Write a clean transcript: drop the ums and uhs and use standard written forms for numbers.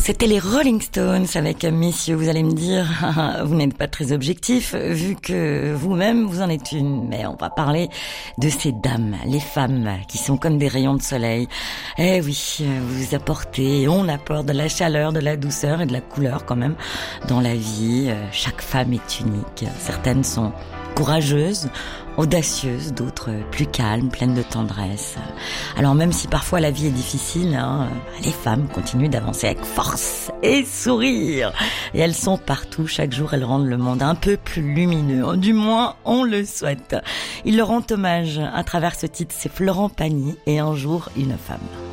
C'était les Rolling Stones avec Miss You. Vous allez me dire, vous n'êtes pas très objectif vu que vous-même vous en êtes une. Mais on va parler de ces dames, les femmes qui sont comme des rayons de soleil. Eh oui, vous apportez, on apporte de la chaleur, de la douceur et de la couleur quand même dans la vie. Chaque femme est unique. Certaines sont courageuses, audacieuses, d'autres plus calmes, pleines de tendresse. Alors même si parfois la vie est difficile, les femmes continuent d'avancer avec force et sourire. Et elles sont partout, chaque jour elles rendent le monde un peu plus lumineux, du moins on le souhaite. Ils leur rendent hommage à travers ce titre, c'est Florent Pagny et Un jour une femme.